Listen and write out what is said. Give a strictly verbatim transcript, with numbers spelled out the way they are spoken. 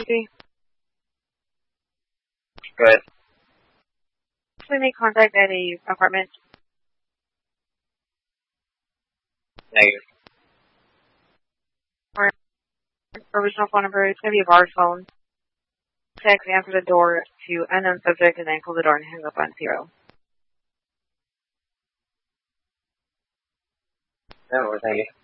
emergency? Good. We make contact at a apartment. Negative. Or original phone number. It's going to be a bar phone. Text, answer the door to unknown subject, and then close the door and hang up on zero. No, thank you.